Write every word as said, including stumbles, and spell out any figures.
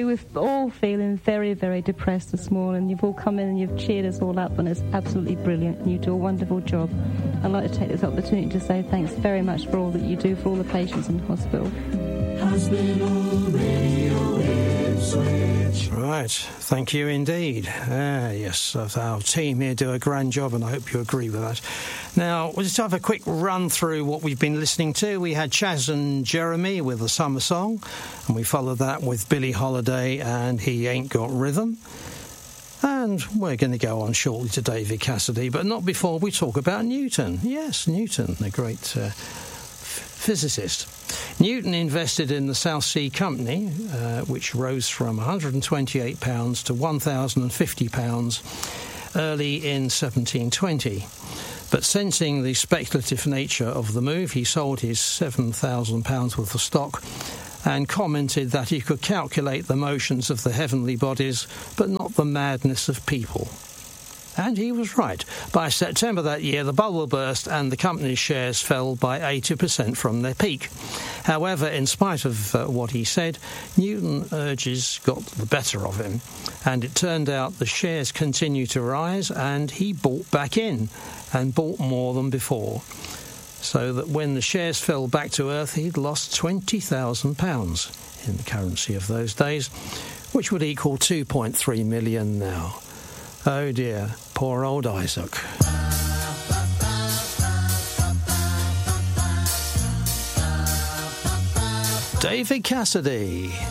were all feeling very, very depressed this morning. You've all come in and you've cheered us all up, and it's absolutely brilliant. You do a wonderful job. I'd like to take this opportunity to say thanks very much for all that you do for all the patients in hospital. Hospital Radio Ipswich. Right, thank you indeed. Ah, yes, our team here do a grand job, and I hope you agree with that. Now, we'll just have a quick run through what we've been listening to. We had Chaz and Jeremy with a summer song, and we followed that with Billie Holiday and He Ain't Got Rhythm. And we're going to go on shortly to David Cassidy, but not before we talk about Newton. Yes, Newton, the great uh, physicist. Newton invested in the South Sea Company, uh, which rose from one hundred twenty-eight pounds to one thousand fifty pounds early in seventeen twenty. But sensing the speculative nature of the move, he sold his seven thousand pounds worth of stock and commented that he could calculate the motions of the heavenly bodies, but not the madness of people. And he was right. By September that year, the bubble burst and the company's shares fell by eighty percent from their peak. However, in spite of uh, what he said, Newton's urges got the better of him, and it turned out the shares continued to rise, and he bought back in, and bought more than before, so that when the shares fell back to earth, he'd lost twenty thousand pounds in the currency of those days, which would equal two point three million now. Oh dear, poor old Isaac. David Cassidy.